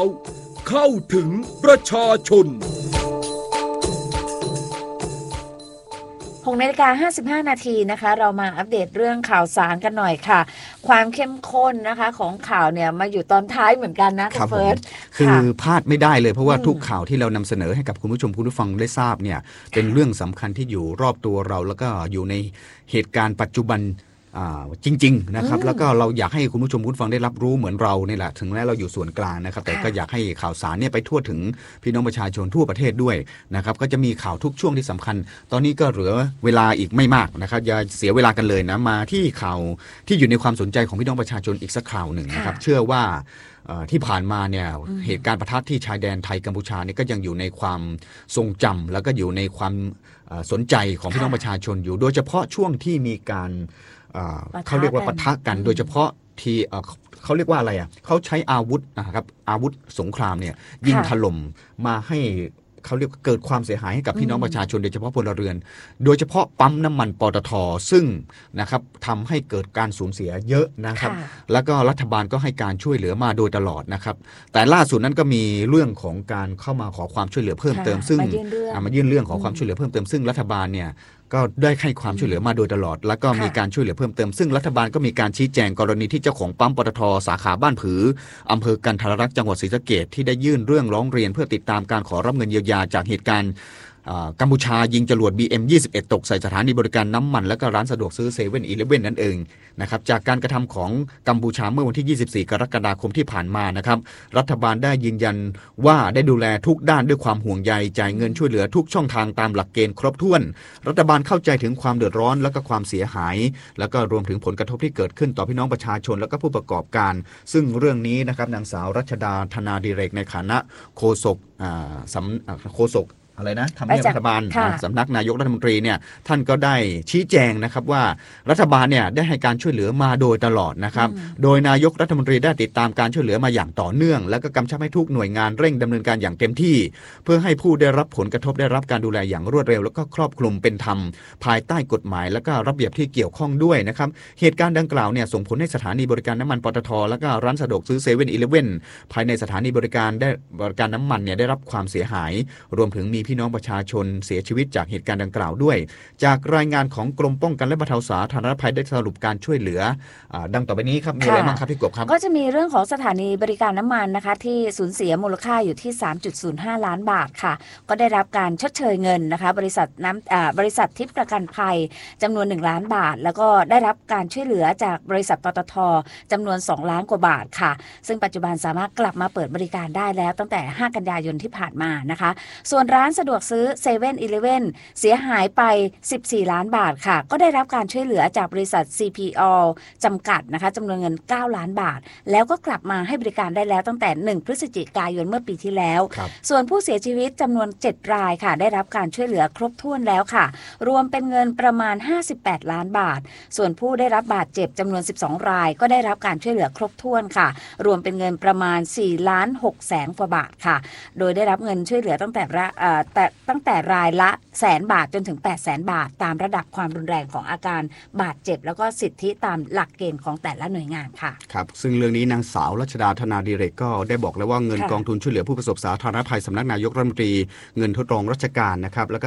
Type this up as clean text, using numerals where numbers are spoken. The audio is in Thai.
เข้าถึงประชาชน 6:55 น.นะคะเรามาอัปเดตเรื่องข่าวสารกันหน่อยค่ะความเข้มข้นนะคะของข่าวเนี่ยมาอยู่ตอนท้ายเหมือนกันนะคุณเฟิร์สคือพลาดไม่ได้เลยเพราะว่าทุกข่าวที่เรานำเสนอให้กับคุณผู้ชมคุณผู้ฟังได้ทราบเนี่ยเป็นเรื่องสำคัญที่อยู่รอบตัวเราแล้วก็อยู่ในเหตุการณ์ปัจจุบันจริงๆนะครับแล้วก็เราอยากให้คุณผู้ชมคุณฟังได้รับรู้เหมือนเรานี่แหละถึงแม้เราอยู่ส่วนกลางนะครับแต่ก็อยากให้ข่าวสารเนี่ยไปทั่วถึงพี่น้องประชาชนทั่วประเทศด้วยนะครับก็จะมีข่าวทุกช่วงที่สำคัญตอนนี้ก็เหลือเวลาอีกไม่มากนะครับอย่าเสียเวลากันเลยนะมาที่ข่าวที่อยู่ในความสนใจของพี่น้องประชาชนอีกสักข่าวหนึ่งนะครับเชื่อว่าที่ผ่านมาเนี่ยเหตุการณ์ปะทะที่ชายแดนไทยกัมพูชานี่ก็ยังอยู่ในความทรงจำแล้วก็อยู่ในความสนใจของพี่น้องประชาชนอยู่โดยเฉพาะช่วงที่มีการเขาเรียกว่าปะทะกันโดยเฉพาะที่เขาเรียกว่าอะไรเขาใช้อาวุธนะครับอาวุธสงครามเนี่ยยิงถล่มมาให้เขาเรียกเกิดความเสียหายให้กับพี่น้องประชาชนโดยเฉพาะพลเรือนโดยเฉพาะปั๊มน้ำมันปตท.ซึ่งนะครับทำให้เกิดการสูญเสียเยอะนะครับแล้วก็รัฐบาลก็ให้การช่วยเหลือมาโดยตลอดนะครับแต่ล่าสุดนั้นก็มีเรื่องของการเข้ามาขอความช่วยเหลือเพิ่มเติมซึ่งมายื่นเรื่องขอความช่วยเหลือเพิ่มเติมซึ่งรัฐบาลเนี่ยก็ได้ให้ความช่วยเหลือมาโดยตลอดแล้วก็มีการช่วยเหลือเพิ่มเติมซึ่งรัฐบาลก็มีการชี้แจงกรณีที่เจ้าของปั๊มปตท.สาขาบ้านผืออำเภอกันทรลักษณ์จังหวัดศรีสะเกษที่ได้ยื่นเรื่องร้องเรียนเพื่อติดตามการขอรับเงินเยียวยาจากเหตุการณ์กัมพูชายิงจรวด BM21 ตกใส่สถานีบริการน้ำมันและก็ร้านสะดวกซื้อ7-Eleven นั่นเองนะครับจากการกระทำของกัมพูชาเมื่อวันที่24 กรกฎาคมที่ผ่านมานะครับรัฐบาลได้ยืนยันว่าได้ดูแลทุกด้านด้วยความห่วงใยจ่ายเงินช่วยเหลือทุกช่องทางตามหลักเกณฑ์ครบถ้วนรัฐบาลเข้าใจถึงความเดือดร้อนและก็ความเสียหายแล้วก็รวมถึงผลกระทบที่เกิดขึ้นต่อพี่น้องประชาชนและก็ผู้ประกอบการซึ่งเรื่องนี้นะครับนางสาวรัชดาธนาดิเรกในฐานะโฆษกโฆษกอะไรนะทำเนียบรัฐบาลสำนักนายกรัฐมนตรีเนี่ยท่านก็ได้ชี้แจงนะครับว่ารัฐบาลเนี่ยได้ให้การช่วยเหลือมาโดยตลอดนะครับโดยนายกรัฐมนตรีได้ติดตามการช่วยเหลือมาอย่างต่อเนื่องและก็กำชับให้ทุกหน่วยงานเร่งดำเนินการอย่างเต็มที่เพื่อให้ผู้ได้รับผลกระทบได้รับการดูแลอย่างรวดเร็วแล้วก็ครอบคลุมเป็นธรรมภายใต้กฎหมายและก็ระเบียบที่เกี่ยวข้องด้วยนะครับเหตุการณ์ดังกล่าวเนี่ยส่งผลให้สถานีบริการน้ำมันปตท.และก็ร้านสะดวกซื้อ7-Eleven ภายในสถานีบริการน้ำมันเนี่ยได้รับความเสียหายรวมถึงมีพี่น้องประชาชนเสียชีวิตจากเหตุการณ์ดังกล่าวด้วยจากรายงานของกรมป้องกันและบรรเทาสาธารณภัยได้สรุปการช่วยเหลือดังต่อไปนี้ครับมีอะไรบ้างครับพี่กบครับก็จะมีเรื่องของสถานีบริการน้ำมันนะคะที่สูญเสียมูลค่าอยู่ที่ 3.05 ล้านบาทค่ะก็ได้รับการชดเชยเงินนะคะบริษัททิพย์ประกันภัยจำนวน1ล้านบาทแล้วก็ได้รับการช่วยเหลือจากบริษัทปตท.จำนวน2ล้านกว่าบาทค่ะซึ่งปัจจุบันสามารถกลับมาเปิดบริการได้แล้วตั้งแต่5กันยายนที่ผ่านมานะคะส่วนร้านสะดวกซื้อ7-Eleven เสียหายไป14ล้านบาทค่ะก็ได้รับการช่วยเหลือจากบริษัท CPO จำกัดนะคะจำนวนเงิน9ล้านบาทแล้วก็กลับมาให้บริการได้แล้วตั้งแต่1พฤศจิกายนเมื่อปีที่แล้วส่วนผู้เสียชีวิตจำนวน7รายค่ะได้รับการช่วยเหลือครบถ้วนแล้วค่ะรวมเป็นเงินประมาณ58ล้านบาทส่วนผู้ได้รับบาดเจ็บจำนวน12รายก็ได้รับการช่วยเหลือครบถ้วนค่ะรวมเป็นเงินประมาณ4.6 แสนกว่าบาทค่ะโดยได้รับเงินช่วยเหลือตั้งแต่รายละ100,000 บาทจนถึง800,000 บาทตามระดับความรุนแรงของอาการบาดเจ็บแล้วก็สิทธิตามหลักเกณฑ์ของแต่ละหน่วยงานค่ะครับซึ่งเรื่องนี้นางสาวรัชดาธนาดิเรกก็ได้บอกแล้วว่าเงินกองทุนช่วยเหลือผู้ประสบสาธารณภัยสำนักนายกรัฐมนตรีเงินทดลองราชการนะครับแล้วก็